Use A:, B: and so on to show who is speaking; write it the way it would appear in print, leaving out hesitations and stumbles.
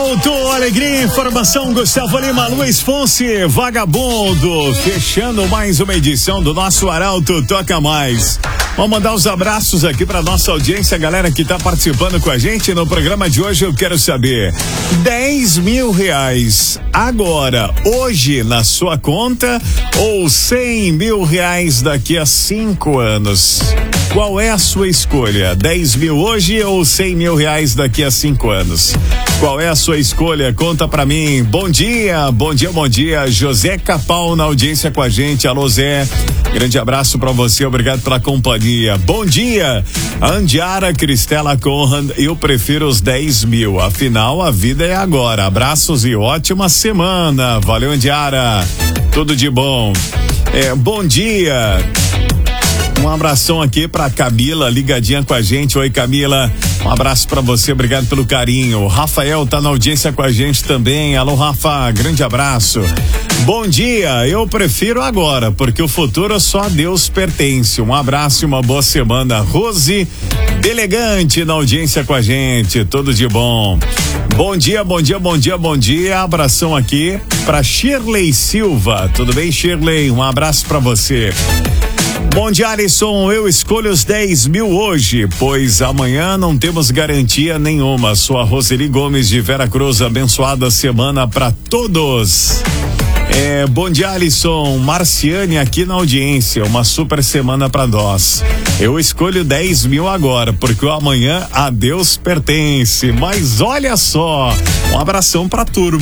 A: Arauto, alegria, informação, Gustavo Lima, Luiz Fonse, Vagabundo, fechando mais uma edição do nosso Arauto Toca Mais. Vamos mandar os abraços aqui para nossa audiência, galera que tá participando com a gente no programa de hoje. Eu quero saber, 10 mil reais agora, hoje na sua conta ou 100 mil reais daqui a 5 anos? Qual é a sua escolha? 10 mil hoje ou 100 mil reais daqui a 5 anos? Qual é a sua escolha? Conta pra mim. Bom dia, bom dia, bom dia. José Capal na audiência com a gente. Alô, Zé. Grande abraço pra você, obrigado pela companhia. Bom dia, Andiara Cristela Conrad. Eu prefiro os 10 mil, afinal a vida é agora. Abraços e ótima semana. Valeu, Andiara. Tudo de bom. Bom dia. Um abração aqui pra Camila, ligadinha com a gente. Oi, Camila. Um abraço pra você, obrigado pelo carinho. O Rafael tá na audiência com a gente também. Alô, Rafa, grande abraço. Bom dia, eu prefiro agora, porque o futuro só a Deus pertence. Um abraço e uma boa semana. Rose Elegante na audiência com a gente, tudo de bom. Bom dia, bom dia, bom dia, bom dia. Abração aqui pra Shirley Silva. Tudo bem, Shirley? Um abraço pra você. Bom dia, Alisson, eu escolho os 10 mil hoje, pois amanhã não temos garantia nenhuma. Sou a Roseli Gomes de Vera Cruz, abençoada semana pra todos. Bom dia, Alisson, Marciane aqui na audiência, uma super semana pra nós. Eu escolho 10 mil agora, porque o amanhã a Deus pertence, mas olha só, um abração pra turma.